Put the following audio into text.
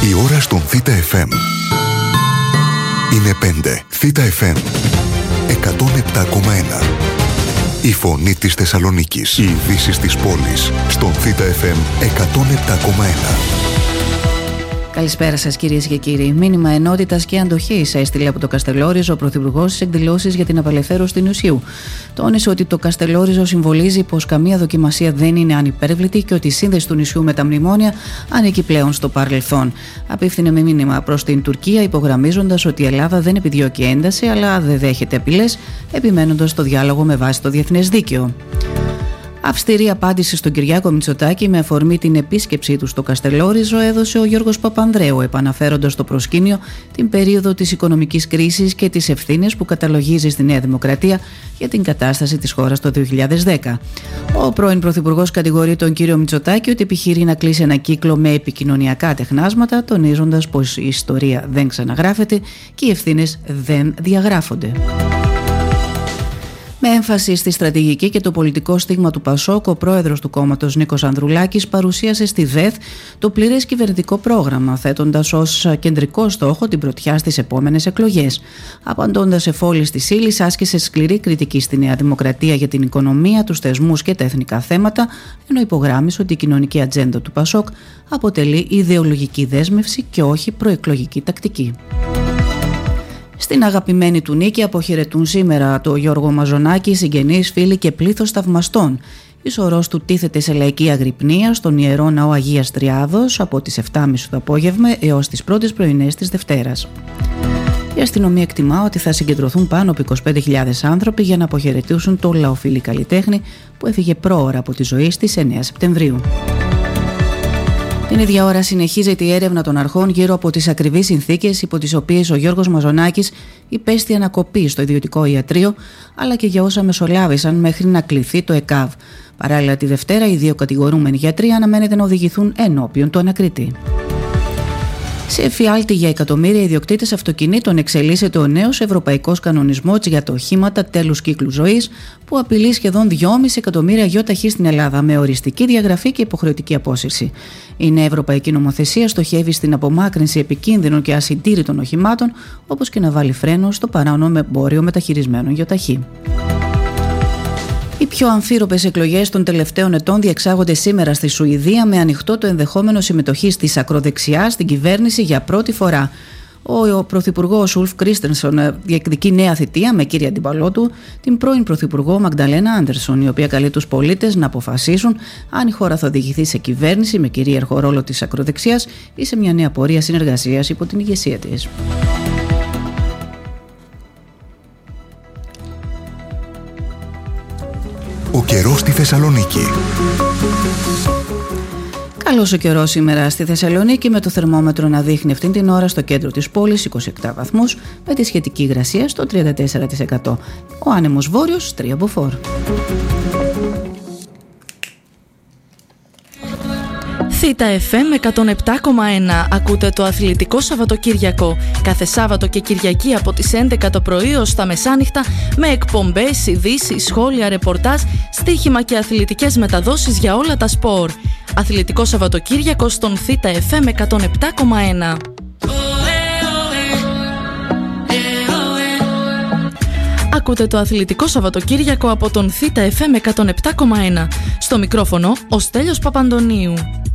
Η ώρα στον Θήτα FM είναι 5. Θήτα FM 107,1. Η φωνή της Θεσσαλονίκης. Οι ειδήσεις της πόλης στον Θήτα FM 107,1. Καλησπέρα σας κυρίες και κύριοι. Μήνυμα ενότητας και αντοχής έστειλε από το Καστελόριζο ο Πρωθυπουργός στις εκδηλώσεις για την απελευθέρωση του νησιού. Τόνισε ότι το Καστελόριζο συμβολίζει πως καμία δοκιμασία δεν είναι ανυπέρβλητη και ότι η σύνδεση του νησιού με τα μνημόνια ανήκει πλέον στο παρελθόν. Απίφθινε με μήνυμα προς την Τουρκία, υπογραμμίζοντας ότι η Ελλάδα δεν επιδιώκει ένταση αλλά δεν δέχεται απειλές, επιμένοντας στο διάλογο με βάση το διεθνές δίκαιο. Αυστηρή απάντηση στον Κυριάκο Μητσοτάκη με αφορμή την επίσκεψή του στο Καστελόριζο έδωσε ο Γιώργος Παπανδρέου, επαναφέροντας στο προσκήνιο την περίοδο της οικονομικής κρίσης και τις ευθύνες που καταλογίζει στη Νέα Δημοκρατία για την κατάσταση της χώρας το 2010. Ο πρώην Πρωθυπουργός κατηγορεί τον κύριο Μητσοτάκη ότι επιχειρεί να κλείσει ένα κύκλο με επικοινωνιακά τεχνάσματα, τονίζοντας πως η ιστορία δεν ξαναγράφεται και οι ευθύνες δεν διαγράφονται. Με έμφαση στη στρατηγική και το πολιτικό στίγμα του ΠΑΣΟΚ, ο πρόεδρος του κόμματος Νίκος Ανδρουλάκης παρουσίασε στη ΔΕΘ το πλήρες κυβερνητικό πρόγραμμα, θέτοντας ως κεντρικό στόχο την πρωτιά στις επόμενες εκλογές. Απαντώντας σε φόλις της ύλης, άσκησε σκληρή κριτική στη Νέα Δημοκρατία για την οικονομία, τους θεσμούς και τα εθνικά θέματα, ενώ υπογράμμισε ότι η κοινωνική ατζέντα του ΠΑΣΟΚ αποτελεί ιδεολογική δέσμευση και όχι προεκλογική τακτική. Στην αγαπημένη του νίκη αποχαιρετούν σήμερα το Γιώργο Μαζονάκη, συγγενείς, φίλοι και πλήθος θαυμαστών. Η σωρός του τίθεται σε λαϊκή αγρυπνία στον Ιερό Ναό Αγίας Τριάδος από τις 7.30 το απόγευμα έως τις πρώτες πρωινές της Δευτέρας. Η αστυνομία εκτιμά ότι θα συγκεντρωθούν πάνω από 25.000 άνθρωποι για να αποχαιρετήσουν το λαοφίλη καλλιτέχνη που έφυγε πρόωρα από τη ζωή στις 9 Σεπτεμβρίου. Την ίδια ώρα συνεχίζεται η έρευνα των αρχών γύρω από τις ακριβείς συνθήκες υπό τις οποίες ο Γιώργος Μαζονάκης υπέστη ανακοπή στο ιδιωτικό ιατρείο, αλλά και για όσα μεσολάβησαν μέχρι να κληθεί το ΕΚΑΒ. Παράλληλα, τη Δευτέρα, οι δύο κατηγορούμενοι γιατροί αναμένεται να οδηγηθούν ενώπιον του ανακριτή. Σε εφιάλτη για εκατομμύρια ιδιοκτήτες αυτοκινήτων εξελίσσεται ο νέος ευρωπαϊκός κανονισμός για τα οχήματα τέλους κύκλου ζωής, που απειλεί σχεδόν 2,5 εκατομμύρια γιοταχή στην Ελλάδα με οριστική διαγραφή και υποχρεωτική απόσυρση. Η νέα ευρωπαϊκή νομοθεσία στοχεύει στην απομάκρυνση επικίνδυνων και ασυντήρητων οχημάτων, όπως και να βάλει φρένο στο παράνομο εμπόριο μεταχειρισμένων γιοταχή. Οι πιο αμφίροπες εκλογές των τελευταίων ετών διεξάγονται σήμερα στη Σουηδία, με ανοιχτό το ενδεχόμενο συμμετοχής της ακροδεξιάς στην κυβέρνηση για πρώτη φορά. Ο πρωθυπουργός Ουλφ Κρίστενσον διεκδικεί νέα θητεία με κύρια αντίπαλό του την πρώην πρωθυπουργό Μαγνταλένα Άντερσον, η οποία καλεί τους πολίτες να αποφασίσουν αν η χώρα θα οδηγηθεί σε κυβέρνηση με κυρίαρχο ρόλο της ακροδεξιάς ή σε μια νέα πορεία συνεργασίας υπό την ηγεσία της. Ο καιρός στη Θεσσαλονίκη. Καλός ο καιρός σήμερα στη Θεσσαλονίκη, με το θερμόμετρο να δείχνει αυτήν την ώρα στο κέντρο της πόλης 27 βαθμούς, με τη σχετική υγρασία στο 34%. Ο άνεμος βόρειος 3 μποφόρ. Θήτα FM 107,1. Ακούτε το Αθλητικό Σαββατοκύριακο. Κάθε Σάββατο και Κυριακή από τις 11 το πρωί ως τα μεσάνυχτα, με εκπομπές, ειδήσεις, σχόλια, ρεπορτάζ, στοίχημα και αθλητικές μεταδόσεις για όλα τα σπορ. Αθλητικό Σαββατοκύριακο στον Θήτα FM 107,1. Ακούτε το Αθλητικό Σαββατοκύριακο από τον Θήτα FM 107,1. Στο μικρόφωνο ο Στέλιος Παπαντονίου.